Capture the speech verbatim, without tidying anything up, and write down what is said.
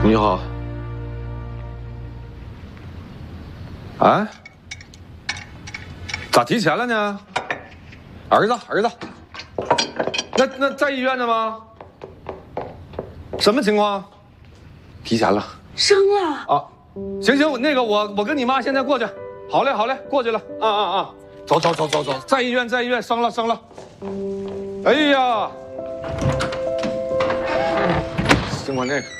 你好。啊？咋提前了呢？儿子，儿子，那那在医院呢吗？什么情况？提前了。 生了啊？行行，那个我我跟你妈现在过去。好嘞好嘞，过去了。啊啊啊！走走走走走，在医院在医院，生了生了。哎呀，经过那个。